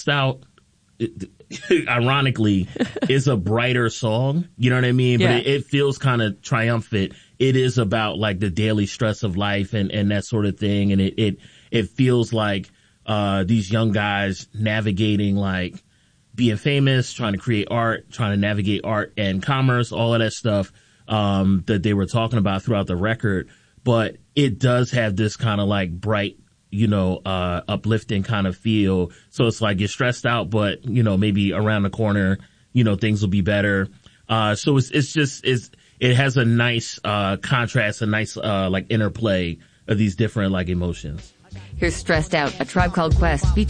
Stressed Out, ironically, is a brighter song. You know what I mean? Yeah. But it feels kind of triumphant. It is about like the daily stress of life and that sort of thing. And it feels like, these young guys navigating like being famous, trying to create art, trying to navigate art and commerce, all of that stuff, that they were talking about throughout the record. But it does have this kind of like bright, uplifting kind of feel. So it's like you're stressed out, but, maybe around the corner, things will be better. So it has a nice, contrast, a nice, like interplay of these different like emotions. Here's Stressed Out, A Tribe Called Quest.